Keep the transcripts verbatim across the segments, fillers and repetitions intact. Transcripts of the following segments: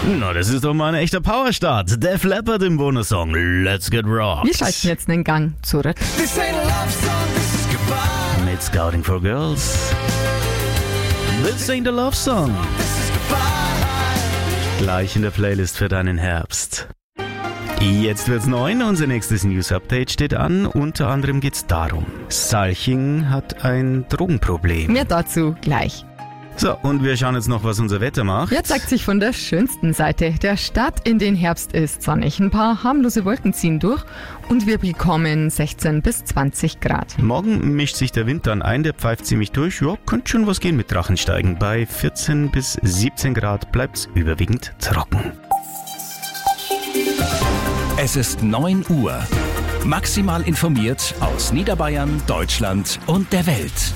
Na, das ist doch mal ein echter Powerstart. Def Leppard im Bonussong Let's Get Rocked. Wir schalten jetzt einen Gang zurück. Mit Scouting for Girls. This ain't a love song. Gleich in der Playlist für deinen Herbst. Jetzt wird's neun, unser nächstes News-Update steht an. Unter anderem geht's darum, Salching hat ein Drogenproblem. Mehr dazu gleich. So, und wir schauen jetzt noch, was unser Wetter macht. Jetzt zeigt sich von der schönsten Seite. Der Start in den Herbst ist sonnig. Ein paar harmlose Wolken ziehen durch und wir bekommen sechzehn bis zwanzig Grad. Morgen mischt sich der Wind dann ein, der pfeift ziemlich durch. Ja, könnte schon was gehen mit Drachensteigen. Bei vierzehn bis siebzehn Grad bleibt's überwiegend trocken. Es ist neun Uhr. Maximal informiert aus Niederbayern, Deutschland und der Welt.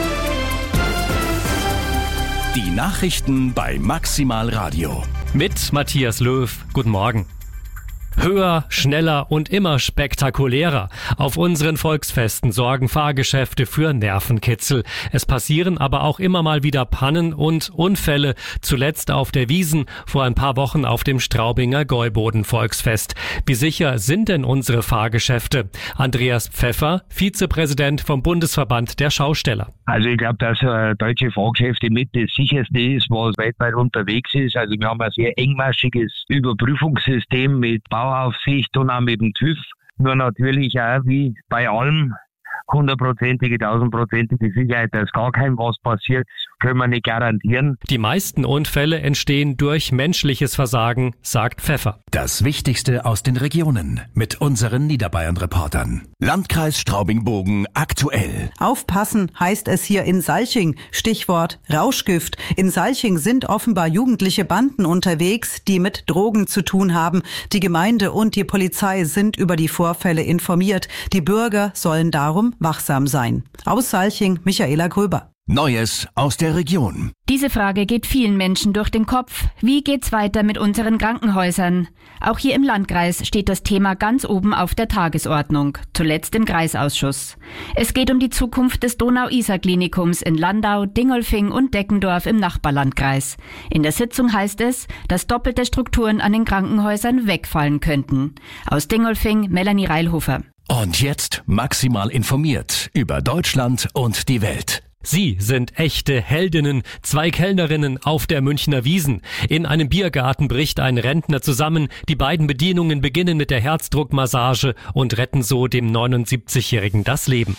Die Nachrichten bei Maximal Radio. Mit Matthias Löw. Guten Morgen. Höher, schneller und immer spektakulärer. Auf unseren Volksfesten sorgen Fahrgeschäfte für Nervenkitzel. Es passieren aber auch immer mal wieder Pannen und Unfälle. Zuletzt auf der Wiesn, vor ein paar Wochen auf dem Straubinger Gäuboden-Volksfest. Wie sicher sind denn unsere Fahrgeschäfte? Andreas Pfeffer, Vizepräsident vom Bundesverband der Schausteller. Also ich glaube, dass äh, deutsche Fahrgeschäfte mit das sicherste ist, was weltweit unterwegs ist. Also wir haben ein sehr engmaschiges Überprüfungssystem mit Bauaufsicht und auch mit dem TÜV. Nur natürlich auch wie bei allem hundertprozentige, tausendprozentige Sicherheit, dass gar kein was passiert, können wir nicht garantieren. Die meisten Unfälle entstehen durch menschliches Versagen, sagt Pfeffer. Das Wichtigste aus den Regionen mit unseren Niederbayern-Reportern. Landkreis Straubing-Bogen aktuell. Aufpassen heißt es hier in Salching. Stichwort Rauschgift. In Salching sind offenbar jugendliche Banden unterwegs, die mit Drogen zu tun haben. Die Gemeinde und die Polizei sind über die Vorfälle informiert. Die Bürger sollen darum wachsam sein. Aus Salching, Michaela Gröber. Neues aus der Region. Diese Frage geht vielen Menschen durch den Kopf. Wie geht's weiter mit unseren Krankenhäusern? Auch hier im Landkreis steht das Thema ganz oben auf der Tagesordnung, zuletzt im Kreisausschuss. Es geht um die Zukunft des Donau-Isar-Klinikums in Landau, Dingolfing und Deckendorf im Nachbarlandkreis. In der Sitzung heißt es, dass doppelte Strukturen an den Krankenhäusern wegfallen könnten. Aus Dingolfing, Melanie Reilhofer. Und jetzt maximal informiert über Deutschland und die Welt. Sie sind echte Heldinnen, zwei Kellnerinnen auf der Münchner Wiesn. In einem Biergarten bricht ein Rentner zusammen. Die beiden Bedienungen beginnen mit der Herzdruckmassage und retten so dem neunundsiebzigjährigen das Leben.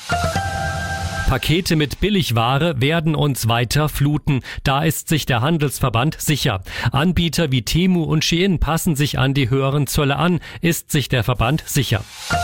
Pakete mit Billigware werden uns weiter fluten. Da ist sich der Handelsverband sicher. Anbieter wie Temu und Shein passen sich an die höheren Zölle an, ist sich der Verband sicher.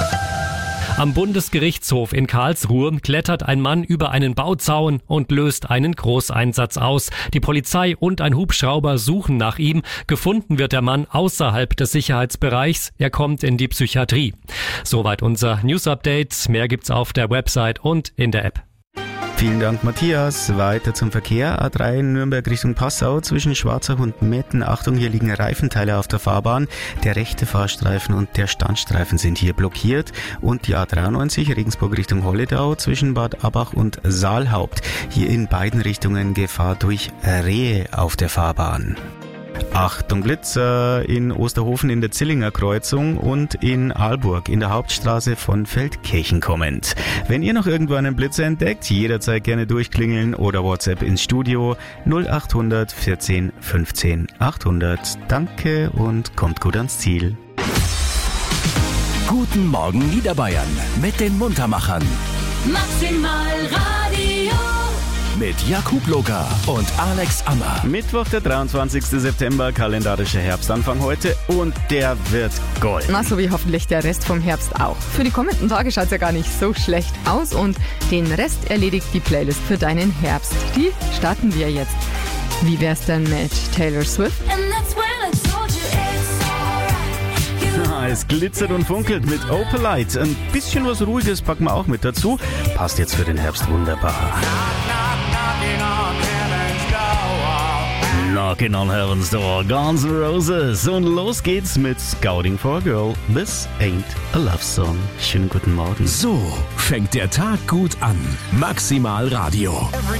Am Bundesgerichtshof in Karlsruhe klettert ein Mann über einen Bauzaun und löst einen Großeinsatz aus. Die Polizei und ein Hubschrauber suchen nach ihm. Gefunden wird der Mann außerhalb des Sicherheitsbereichs. Er kommt in die Psychiatrie. Soweit unser News-Update. Mehr gibt's auf der Website und in der App. Vielen Dank, Matthias. Weiter zum Verkehr. A drei Nürnberg Richtung Passau zwischen Schwarzach und Metten. Achtung, hier liegen Reifenteile auf der Fahrbahn. Der rechte Fahrstreifen und der Standstreifen sind hier blockiert. Und die A dreiundneunzig Regensburg Richtung Holledau zwischen Bad Abach und Saalhaupt. Hier in beiden Richtungen Gefahr durch Rehe auf der Fahrbahn. Achtung Blitzer in Osterhofen in der Zillinger Kreuzung und in Aalburg in der Hauptstraße von Feldkirchen kommend. Wenn ihr noch irgendwo einen Blitzer entdeckt, jederzeit gerne durchklingeln oder WhatsApp ins Studio null acht hundert vierzehn fünfzehn achthundert. Danke und kommt gut ans Ziel. Guten Morgen Niederbayern mit den Muntermachern. Maximal Radio. Mit Jakub Loka und Alex Ammer. Mittwoch, der dreiundzwanzigster September, kalendarischer Herbstanfang heute und der wird Gold. Na, so wie hoffentlich der Rest vom Herbst auch. Für die kommenden Tage schaut's ja gar nicht so schlecht aus und den Rest erledigt die Playlist für deinen Herbst. Die starten wir jetzt. Wie wär's denn mit Taylor Swift? Ja, es glitzert und funkelt mit Opalite. Ein bisschen was Ruhiges packen wir auch mit dazu. Passt jetzt für den Herbst wunderbar. Knocking on Heaven's Door, Guns N' Roses. Und los geht's mit Scouting for a Girl. This ain't a love song. Schönen guten Morgen. So fängt der Tag gut an. Maximal Radio.